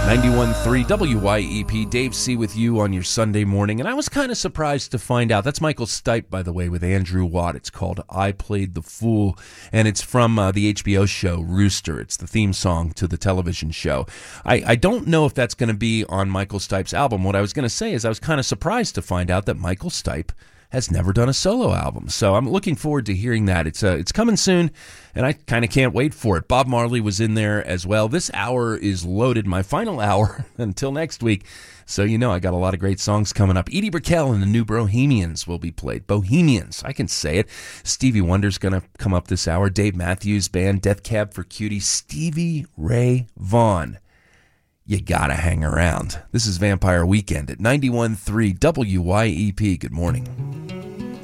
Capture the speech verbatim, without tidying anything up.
ninety-one point three W Y E P, Dave C. with you on your Sunday morning. And I was kind of surprised to find out, that's Michael Stipe, by the way, with Andrew Watt. It's called I Played the Fool, and it's from uh, the H B O show Rooster. It's the theme song to the television show. I, I don't know if that's going to be on Michael Stipe's album. What I was going to say is I was kind of surprised to find out that Michael Stipe has never done a solo album. So I'm looking forward to hearing that. It's uh, it's coming soon, and I kind of can't wait for it. Bob Marley was in there as well. This hour is loaded, my final hour until next week. So you know I got a lot of great songs coming up. Edie Brickell and the New Bohemians will be played. Bohemians, I can say it. Stevie Wonder's going to come up this hour. Dave Matthews Band, Death Cab for Cutie, Stevie Ray Vaughan. You gotta hang around. This is Vampire Weekend at ninety-one point three W Y E P. Good morning.